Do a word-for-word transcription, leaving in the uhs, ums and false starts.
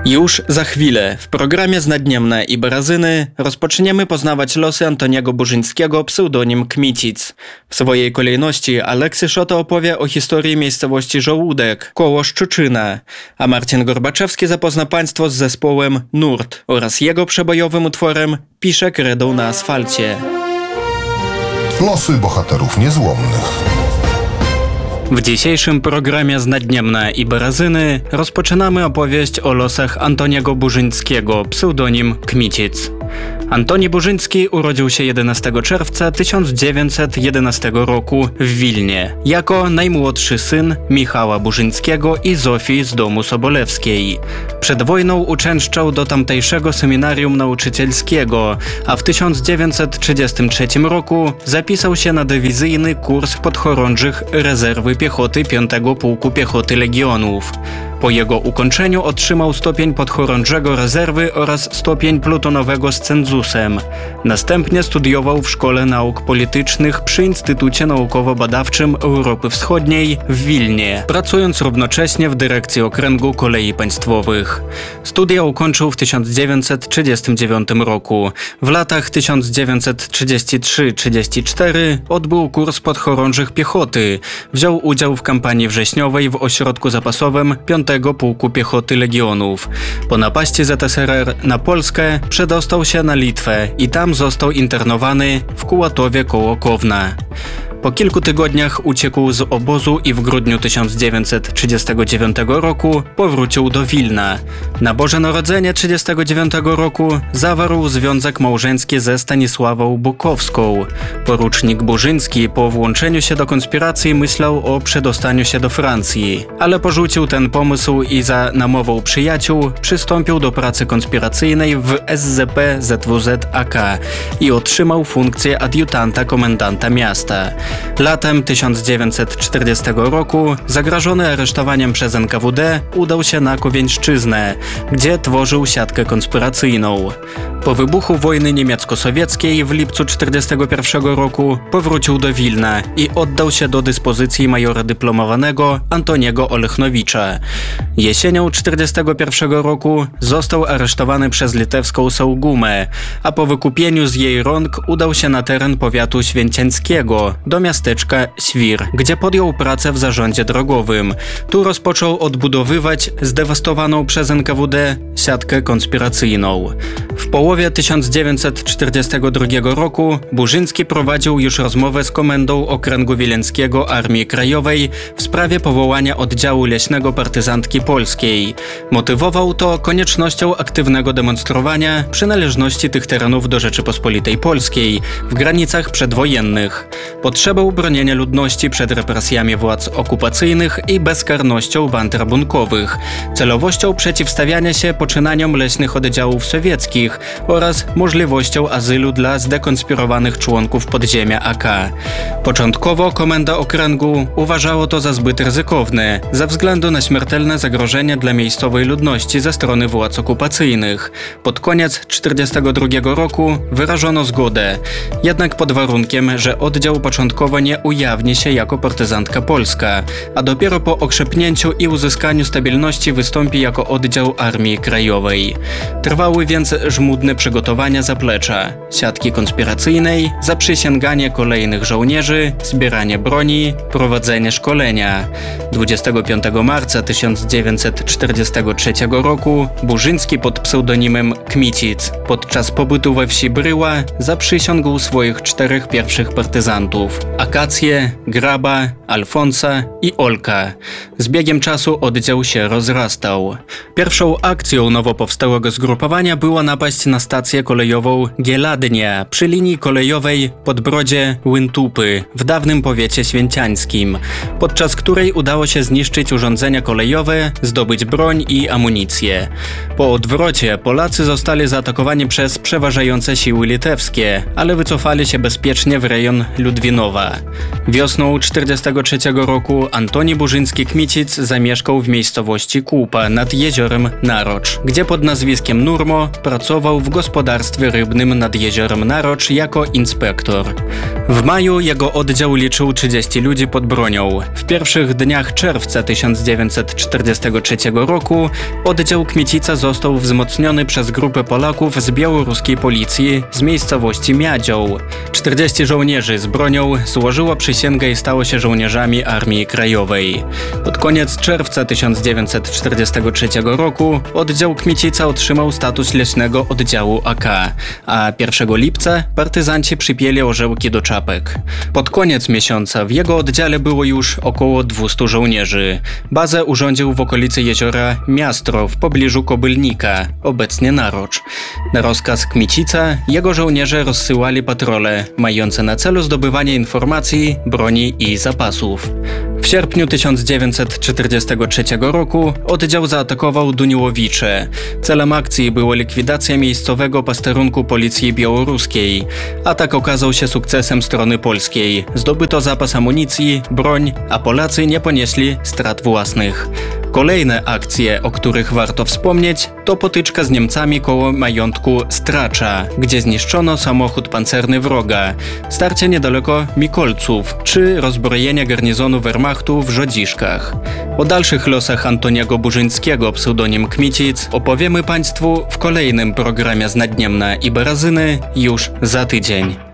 Już za chwilę w programie Znadniemne i Barazyny rozpoczniemy poznawać losy Antoniego Burzyńskiego, pseudonim Kmicic. W swojej kolejności Aleksy Szoto opowie o historii miejscowości Żołódek, koło Szczuczyna, a Marcin Gorbaczewski zapozna Państwo z zespołem Nurt oraz jego przebojowym utworem Pisze kredą na asfalcie. Losy bohaterów niezłomnych. W dzisiejszym programie Znadniemne i Barazyny rozpoczynamy opowieść o losach Antoniego Burzyńskiego, pseudonim Kmicic. Antoni Burzyński urodził się jedenastego czerwca tysiąc dziewięćset jedenastego roku w Wilnie, jako najmłodszy syn Michała Burzyńskiego i Zofii z domu Sobolewskiej. Przed wojną uczęszczał do tamtejszego seminarium nauczycielskiego, a w tysiąc dziewięćset trzydziestym trzecim roku zapisał się na dywizyjny kurs podchorążych rezerwy piechoty piątego Pułku Piechoty Legionów. Po jego ukończeniu otrzymał stopień podchorążego rezerwy oraz stopień plutonowego z cenzusem. Następnie studiował w Szkole Nauk Politycznych przy Instytucie Naukowo-Badawczym Europy Wschodniej w Wilnie, pracując równocześnie w dyrekcji Okręgu Kolei Państwowych. Studia ukończył w tysiąc dziewięćset trzydziestym dziewiątym roku. W latach tysiąc dziewięćset trzydziestym trzecim trzydziestym czwartym odbył kurs podchorążych piechoty. Wziął udział w kampanii wrześniowej w ośrodku zapasowym piątego Pułku Piechoty Legionów. Po napaści Z S R R na Polskę przedostał się na Litwę i tam został internowany w Kułatowie koło Kowna. Po kilku tygodniach uciekł z obozu i w grudniu tysiąc dziewięćset trzydziestego dziewiątego roku powrócił do Wilna. Na Boże Narodzenie trzydziestego dziewiątego roku zawarł związek małżeński ze Stanisławą Bukowską. Porucznik Burzyński po włączeniu się do konspiracji myślał o przedostaniu się do Francji, ale porzucił ten pomysł i za namową przyjaciół przystąpił do pracy konspiracyjnej w S Z P Z W Z A K i otrzymał funkcję adiutanta komendanta miasta. Latem tysiąc dziewięćset czterdziestego roku, zagrożony aresztowaniem przez N K W D, udał się na Kowieńszczyznę, gdzie tworzył siatkę konspiracyjną. Po wybuchu wojny niemiecko-sowieckiej w lipcu tysiąc dziewięćset czterdziestego pierwszego roku powrócił do Wilna i oddał się do dyspozycji majora dyplomowanego Antoniego Olechnowicza. Jesienią tysiąc dziewięćset czterdziestego pierwszego roku został aresztowany przez litewską Saugumę, a po wykupieniu z jej rąk udał się na teren powiatu święciańskiego, do miasteczka Świr, gdzie podjął pracę w zarządzie drogowym. Tu rozpoczął odbudowywać zdewastowaną przez N K W D siatkę konspiracyjną. W połowie tysiąc dziewięćset czterdziestego drugiego roku Burzyński prowadził już rozmowę z Komendą Okręgu Wileńskiego Armii Krajowej w sprawie powołania oddziału leśnego partyzantki polskiej. Motywował to koniecznością aktywnego demonstrowania przynależności tych terenów do Rzeczypospolitej Polskiej w granicach przedwojennych, potrzebą bronienia ludności przed represjami władz okupacyjnych i bezkarnością band rabunkowych, celowością przeciwstawiania się poczynaniom leśnych oddziałów sowieckich oraz możliwością azylu dla zdekonspirowanych członków podziemia A K. Początkowo Komenda Okręgu uważało to za zbyt ryzykowne, ze względu na śmiertelne zagrożenie dla miejscowej ludności ze strony władz okupacyjnych. Pod koniec tysiąc dziewięćset czterdziestego drugiego roku wyrażono zgodę, jednak pod warunkiem, że oddział początkowo nie ujawni się jako partyzantka polska, a dopiero po okrzepnięciu i uzyskaniu stabilności wystąpi jako oddział Armii Krajowej. Trwały więc żmudne przygotowania zaplecza, siatki konspiracyjnej, zaprzysięganie kolejnych żołnierzy, zbieranie broni, prowadzenie szkolenia. dwudziestego piątego marca tysiąc dziewięćset czterdziestego trzeciego roku Burzyński pod pseudonimem Kmicic podczas pobytu we wsi Bryła zaprzysiągł swoich czterech pierwszych partyzantów: Akację, Graba, Alfonsa i Olka. Z biegiem czasu oddział się rozrastał. Pierwszą akcją nowo powstałego zgrupowania była napaść na stację kolejową Gieladnia przy linii kolejowej Podbrodzie-Łyntupy w dawnym powiecie święciańskim, podczas której udało się zniszczyć urządzenia kolejowe, zdobyć broń i amunicję. Po odwrocie Polacy zostali zaatakowani przez przeważające siły litewskie, ale wycofali się bezpiecznie w rejon Ludwinowa. Krajowa. Wiosną tysiąc dziewięćset czterdziestego trzeciego roku Antoni Burzyński-Kmicic zamieszkał w miejscowości Kupa nad jeziorem Narocz, gdzie pod nazwiskiem Nurmo pracował w gospodarstwie rybnym nad jeziorem Narocz jako inspektor. W maju jego oddział liczył trzydziestu ludzi pod bronią. W pierwszych dniach czerwca tysiąc dziewięćset czterdziestego trzeciego roku oddział Kmicica został wzmocniony przez grupę Polaków z białoruskiej policji z miejscowości Miadzioł. czterdziestu żołnierzy z bronią złożyło przysięgę i stało się żołnierzami Armii Krajowej. Pod koniec czerwca tysiąc dziewięćset czterdziestego trzeciego roku oddział Kmicica otrzymał status leśnego oddziału A K, a pierwszego lipca partyzanci przypięli orzełki do czapek. Pod koniec miesiąca w jego oddziale było już około dwustu żołnierzy. Bazę urządził w okolicy jeziora Miastro w pobliżu Kobylnika, obecnie Narocz. Na rozkaz Kmicica jego żołnierze rozsyłali patrole, mające na celu zdobywanie informacji, broni i zapasów. W sierpniu tysiąc dziewięćset czterdziestego trzeciego roku oddział zaatakował Duniłowicze. Celem akcji była likwidacja miejscowego posterunku policji białoruskiej. Atak okazał się sukcesem strony polskiej. Zdobyto zapas amunicji, broń, a Polacy nie ponieśli strat własnych. Kolejne akcje, o których warto wspomnieć, to potyczka z Niemcami koło majątku Stracza, gdzie zniszczono samochód pancerny wroga, starcie niedaleko Mikolców, czy rozbrojenie garnizonu Wehrmachtu w Żodziszkach. O dalszych losach Antoniego Burzyńskiego, pseudonim Kmicic, opowiemy Państwu w kolejnym programie z Naddniemna i Barazyny już za tydzień.